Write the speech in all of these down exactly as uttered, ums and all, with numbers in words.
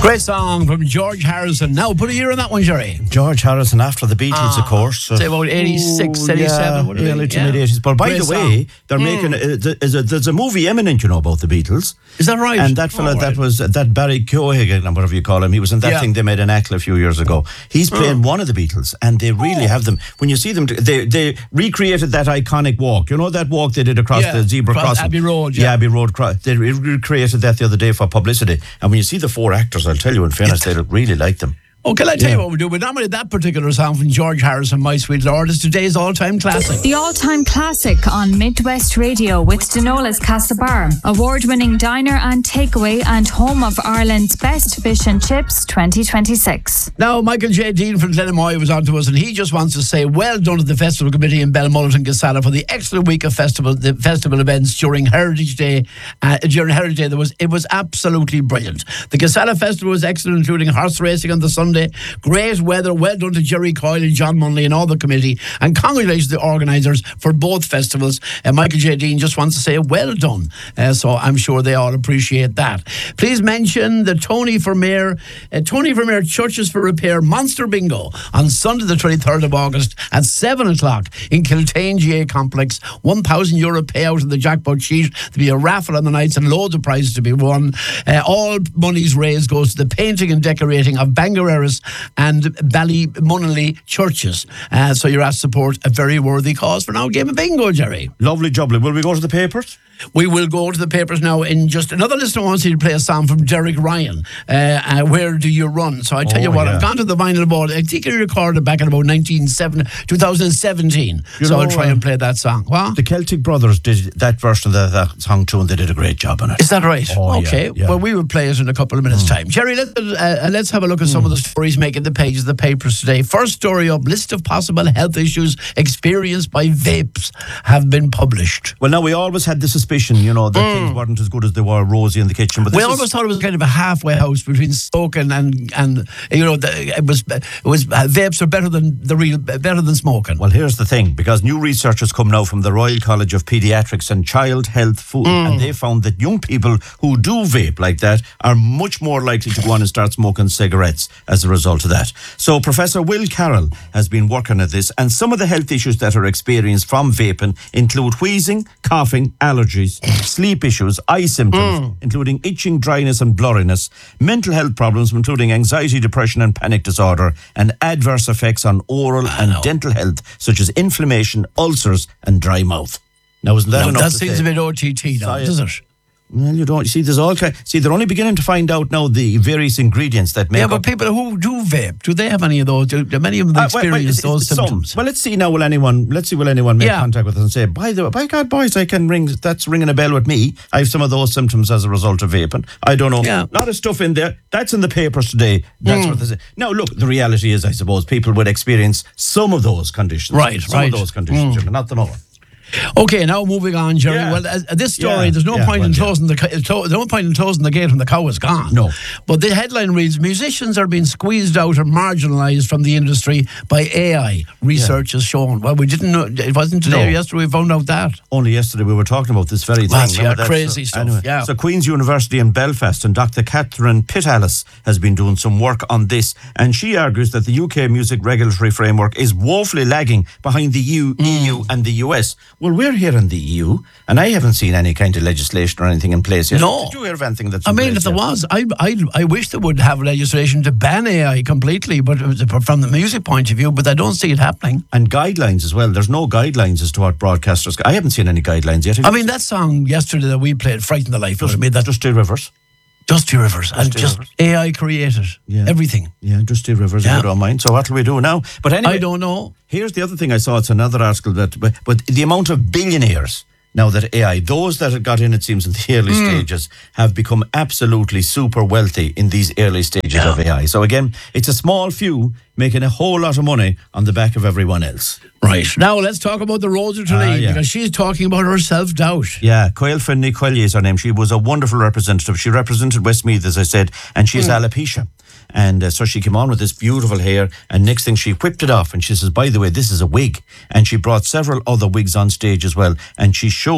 Great song from George Harrison. Now, put a year on that one, Jerry. George Harrison after the Beatles, Ah, of course. Say about eighty-six, eighty-seven. Yeah, early to mid eighties. But by Great the way, song. they're Mm. making uh, there's, a, there's a movie imminent, you know, about the Beatles. Is that right? And that fella, Oh, that right. was that Barry Keoghan, whatever you call him. He was in that Yeah. thing they made in Ackle a few years ago. He's playing one of the Beatles, and they really have them. When you see them, they they recreated that iconic walk. You know that walk they did across Yeah, the zebra across crossing, Abbey Road, yeah. Abbey Road. Cro- They re- recreated that the other day for publicity. And when you see the four actors, I'll tell you, in fairness, they look really like them. Oh, can I tell Yeah. you what we do? We nominated that particular song from George Harrison, My Sweet Lord, is today's all-time classic. The all-time classic on Midwest Radio with Denola's Castlebar, award-winning diner and takeaway and home of Ireland's best fish and chips twenty twenty-six. Now, Michael J. Dean from Glenamoy was on to us, and he just wants to say well done to the Festival Committee in Belmullet and Gasala for the excellent week of festival the festival events during Heritage Day. Uh, during Heritage Day, there was it was absolutely brilliant. The Gasala Festival was excellent, including horse racing on the Sunday. Great weather. Well done to Jerry Coyle and John Munley and all the committee. And congratulations to the organisers for both festivals. Uh, Michael J. Dean just wants to say well done. Uh, so I'm sure they all appreciate that. Please mention the Tony for Mayor, uh, Tony for Mayor Churches for Repair Monster Bingo on Sunday the twenty-third of August at seven o'clock in Kiltane G A Complex. one thousand euro payout in the jackpot sheet. There'll be a raffle on the nights and loads of prizes to be won. Uh, all monies raised goes to the painting and decorating of Bangor and Ballymunley churches. Uh, so you're asked to support a very worthy cause for now. Game of bingo, Jerry. Lovely jubbly. Will we go to the papers? We will go to the papers now in just another listener wants you to play a song from Derek Ryan. Uh, uh, Where Do You Run? So I tell Oh, you what, yeah. I've gone to the vinyl board. I think he recorded back in about nineteen seventy, twenty seventeen. You so know, I'll try uh, and play that song. What? The Celtic Brothers did that version of that, that song too, and they did a great job on it. Is that right? Oh, yeah, okay. yeah. Well, we will play it in a couple of minutes' time. Jerry, let, uh, let's have a look at some of the stories making the pages of the papers today. First story up, list of possible health issues experienced by vapes have been published. Well, now we always had the suspicion, you know, that things weren't as good as they were rosy in the kitchen. But We this always is, thought it was kind of a halfway house between smoking and, and you know, the, it was it was uh, vapes are better than the real better than smoking. well, here's the thing, because new research has come now from the Royal College of Paediatrics and Child Health Food, and they found that young people who do vape like that are much more likely to go on and start smoking cigarettes as a result of that. So Professor Will Carroll has been working at this, and some of the health issues that are experienced from vaping include wheezing, coughing, allergies, sleep issues, eye symptoms, including itching, dryness and blurriness, mental health problems, including anxiety, depression and panic disorder, and adverse effects on oral and dental health, such as inflammation, ulcers and dry mouth. Now, isn't that Now, enough that to seems say? a bit O T T now, Science. does it? Well, you don't. You see, there's all kind. See, they're only beginning to find out now the various ingredients that make Yeah, up. but people who do vape, do they have any of those? Do, do many of them Uh, well, experience well, it's- those it's some. symptoms? Well, let's see now. Will anyone? Let's see. Will anyone make Yeah. contact with us and say, "By the way, by God, boys, I can ring. That's ringing a bell with me. I have some of those symptoms as a result of vaping. I don't know. Yeah. A lot of stuff in there. That's in the papers today. That's what they say. Now, look, the reality is, I suppose people would experience some of those conditions. Right, some right. of those conditions, Jim, not them all. Okay, now moving on, Jerry. Yeah. Well, uh, this story, Yeah, there's no yeah, point well, in yeah. closing the ca- clo- there's no point in closing the gate when the cow is gone. No. But the headline reads: musicians are being squeezed out or marginalised from the industry by A I. Research has shown. Well, we didn't know. It wasn't today No. or yesterday we found out that. Only yesterday we were talking about this very thing. That's, yeah, Remember that? crazy So- stuff, yeah. So Queen's University in Belfast and Doctor Catherine Pittalis has been doing some work on this, and she argues that the U K music regulatory framework is woefully lagging behind the E U, E U and the U S. Well, we're here in the E U, and I haven't seen any kind of legislation or anything in place yet. No. Did you hear of anything that's I in mean, place if there yet? was, I, I, I wish they would have legislation to ban A I completely, but it was from the music point of view. But I don't see it happening. And guidelines as well. There's no guidelines as to what broadcasters... I haven't seen any guidelines yet. Have I you? mean, that song yesterday that we played, "Frighten the Life Out of Me," that Dusty Rivers. Dusty Rivers, and Dusty just Rivers. A I created Yeah. everything. Yeah, Dusty Rivers, Yeah. if you don't mind. So what will we do now? But anyway, I don't know. here's the other thing I saw. It's another article that, but, but the amount of billionaires now that A I, those that had got in, it seems, in the early stages, have become absolutely super wealthy in these early stages of A I. So again, it's a small few making a whole lot of money on the back of everyone else. Right. Now let's talk about the Rose of Tralee, Ah, yeah. because she's talking about her self-doubt. Yeah, Coyle Finney Collier is her name. She was a wonderful representative. She represented Westmeath, as I said, and she has alopecia. And uh, so she came on with this beautiful hair, and next thing she whipped it off, and she says, by the way, this is a wig. And she brought several other wigs on stage as well, and she showed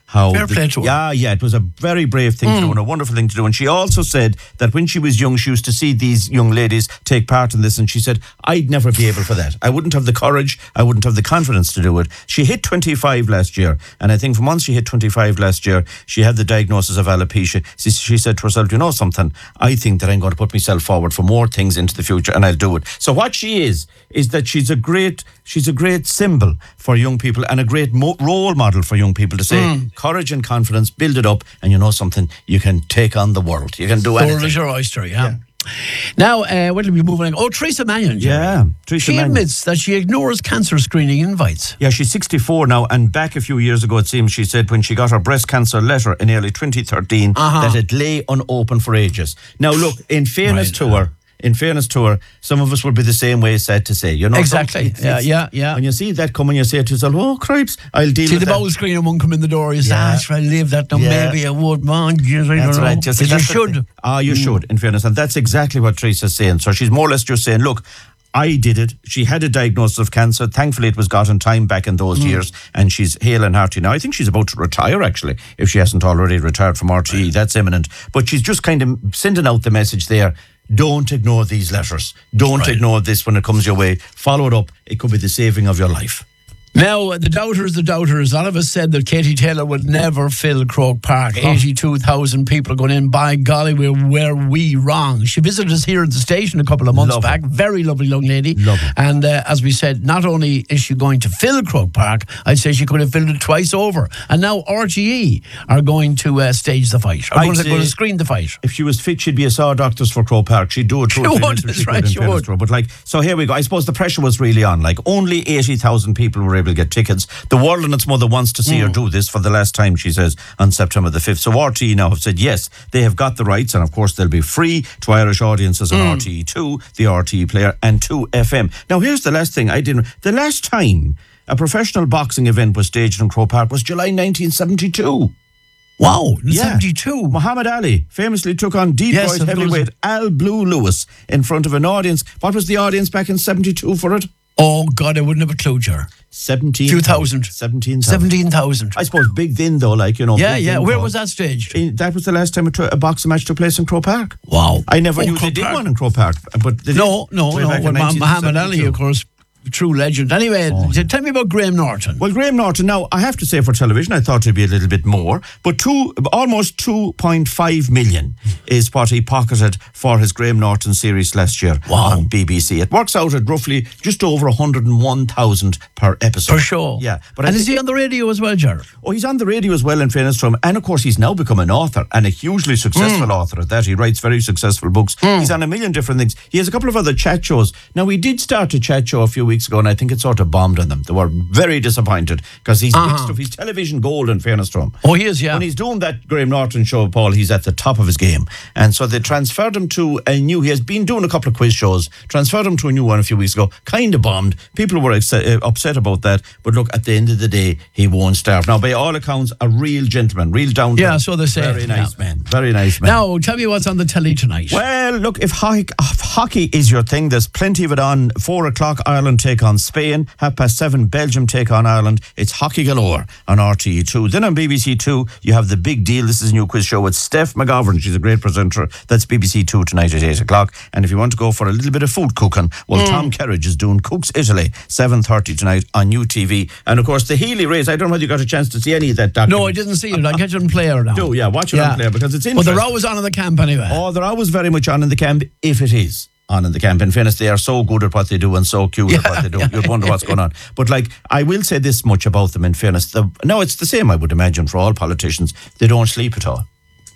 how Fair the- play to her. yeah, yeah, it was a very brave thing to do and a wonderful thing to do. And she also said that when she was young, she used to see these young ladies take part in this, and she said, I'd never be able for that. I wouldn't have the courage, I wouldn't have the confidence to do it. She hit twenty-five last year, and I think from once she hit twenty-five last year, she had the diagnosis of alopecia. She, she said to herself, you know something, I think that I'm going to put myself forward for more things into the future, and I'll do it. So what she is, is that she's a great, she's a great symbol for young people and a great mo- role model for young people to say, mm. courage and confidence, build it up, and you know something, you can take on the world. You can do anything. World is your oyster, yeah. yeah. Now, uh, what will we move on? Oh, Teresa Mannion. Jerry. Yeah, Teresa She Mannion. admits that she ignores cancer screening invites. Yeah, she's sixty-four now, and back a few years ago, it seems, she said when she got her breast cancer letter in early twenty thirteen, Uh-huh. that it lay unopened for ages. Now, look, in fairness Right. to her, in fairness to her, some of us would be the same way, sad to say. You know, Exactly. It's- Yeah, it's- yeah, yeah. When you see that coming, you say to yourself, oh, cripes, I'll deal See with the that. bowel screener won't come in the door. You say, Yeah. ah, should I leave that? No, Yeah. maybe I would, man. Yes, I That's don't right. know. Just, But you that's the should. thing. Ah, you should, in fairness. And that's exactly what Teresa's saying. So she's more or less just saying, look, I did it. She had a diagnosis of cancer. Thankfully, it was got in time back in those years, and she's hale and hearty now. I think she's about to retire, actually, if she hasn't already retired from R T E. Right. That's imminent. But she's just kind of sending out the message there. Don't ignore these letters. Don't Right. ignore this when it comes your way. Follow it up. It could be the saving of your life. Now, the doubters, the doubters, a lot of us said that Katie Taylor would never fill Croke Park. eighty-two thousand people going in. By golly, were, were we wrong? She visited us here at the station a couple of months Love back. her. Very lovely young lady. Love her. And uh, as we said, not only is she going to fill Croke Park, I'd say she could have filled it twice over. And now R T E are going to uh, stage the fight. Are I'd going to, say- going to screen the fight. If she was fit, she'd be a saw doctors for Croke Park. She'd do it. She would, that's right, she would. But like, so here we go. I suppose the pressure was really on. Like, only eighty thousand people were able to get tickets. The world and its mother wants to see Mm. her do this for the last time, she says, on September the fifth. So R T E now have said, yes, they have got the rights, and of course they'll be free to Irish audiences on Mm. R T E two, the R T E player, and two F M. Now, here's the last thing I didn't... The last time a professional boxing event was staged in Croke Park was July nineteen seventy-two. Wow, Yeah. seventy-two. Muhammad Ali famously took on Detroit Yes, of course. heavyweight Al Blue Lewis in front of an audience. What was the audience back in seventy-two for it? Oh, God, I wouldn't have a clue, Jar. seventeen Two thousand. seventeen thousand. seventeen thousand. I suppose big then, though, like, you know. Yeah, big yeah. then, Where though. was that staged? In- That was the last time a, tr- a boxing match took place in Croke Park. Wow. I never Oh, knew they Croke did Park. one in Croke Park. But they No, did no, way no. back in Well, Muhammad Ali, nineteen seventy-two. of course, true legend. Anyway, Oh, t- tell me about Graham Norton. Well, Graham Norton, now, I have to say for television, I thought it'd be a little bit more, but two, almost two point five million is what he pocketed for his Graham Norton series last year Wow. on B B C. It works out at roughly just over one hundred and one thousand per episode. For sure. Yeah. But I and is think- he on the radio as well, Jar? Oh, he's on the radio as well, in fairness to him. And of course, he's now become an author, and a hugely successful Mm. author at that. He writes very successful books. He's on a million different things. He has a couple of other chat shows. Now, he did start a chat show a few weeks ago, and I think it sort of bombed on them. They were very disappointed because he's Uh-huh. mixed up. He's television gold, in fairness to him. Oh, he is, yeah. When he's doing that Graham Norton show, Paul, he's at the top of his game. And so they transferred him to a new... He has been doing a couple of quiz shows, transferred him to a new one a few weeks ago. Kind of bombed. People were ex- uh, upset about that. But look, at the end of the day, he won't starve. Now, by all accounts, a real gentleman, real down to Yeah, earth. so they say. Very nice Yeah. man. Very nice man. Now, tell me what's on the telly tonight. Well, look, if hockey, if hockey is your thing, there's plenty of it on. Four o'clock, Ireland take on Spain. Half past seven, Belgium take on Ireland. It's hockey galore on R T E two. Then on B B C two, you have The Big Deal. This is a new quiz show with Steph McGovern. She's a great presenter. That's B B C two tonight at eight o'clock. And if you want to go for a little bit of food cooking, well, Tom Kerridge is doing Cooks Italy, seven thirty tonight on U T V. And of course, the Healy race. I don't know whether you got a chance to see any of that documentary. No, I didn't see it. I'll catch it on player now. Do, yeah, watch it on player because it's But interesting. they're always on in the camp anyway. Oh, they're always very much on in the camp, if it is on in the camp. In fairness, they are so good at what they do and so cute at what they do. Yeah, You'd wonder what's going on. But like, I will say this much about them, in fairness. The, no, it's the same, I would imagine, for all politicians. They don't sleep at all.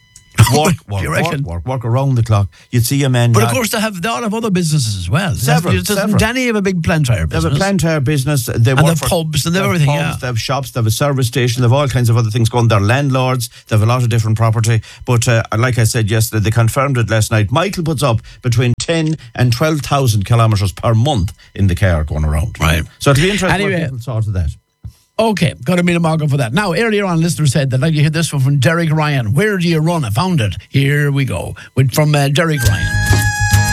Work, work, You work, reckon? work, work around the clock. You'd see a man... But of nod- course, they have they all have other businesses as well. Several, Doesn't several. Danny have a big plant tire They have business? a planter business. They And work they've for- pubs and they've they have everything, pubs, yeah. They have shops, they have a service station, they have all kinds of other things going. They're landlords, they have a lot of different property. But uh, like I said yesterday, they confirmed it last night. Michael puts up between ten and twelve thousand kilometres per month in the car going around. Right. So it'll be interesting Anyway. what people thought of that. Okay, got to meet a marker for that. Now, earlier on, listener said that, like you hear this one from Derek Ryan. Where do you run? I found it. Here we go. With, from uh, Derek Ryan.